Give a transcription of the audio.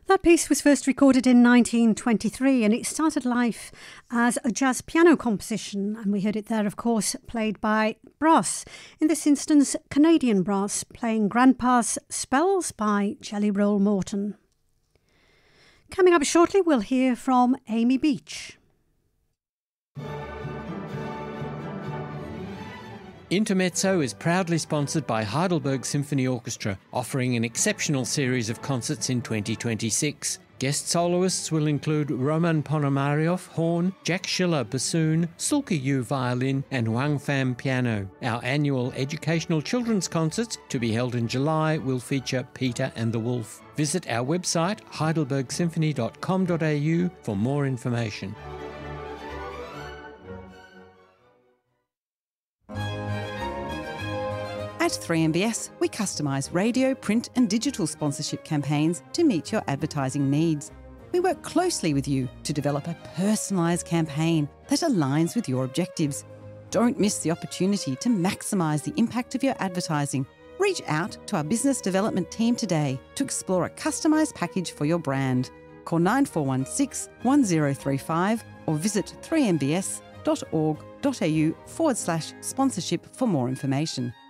That piece was first recorded in 1923 and it started life as a jazz piano composition, and we heard it there, of course, played by brass. In this instance, Canadian brass, playing Grandpa's Spells by Jelly Roll Morton. Coming up shortly, we'll hear from Amy Beach. Intermezzo is proudly sponsored by Heidelberg Symphony Orchestra, offering an exceptional series of concerts in 2026. Guest soloists will include Roman Ponomaryov, horn, Jack Schiller, bassoon, Sulka Yu, violin, and Wang Pham, piano. Our annual educational children's concerts, to be held in July, will feature Peter and the Wolf. Visit our website, heidelbergsymphony.com.au, for more information. At 3MBS, we customise radio, print and digital sponsorship campaigns to meet your advertising needs. We work closely with you to develop a personalised campaign that aligns with your objectives. Don't miss the opportunity to maximise the impact of your advertising. Reach out to our business development team today to explore a customised package for your brand. Call 9416 1035 or visit 3mbs.org.au/sponsorship for more information.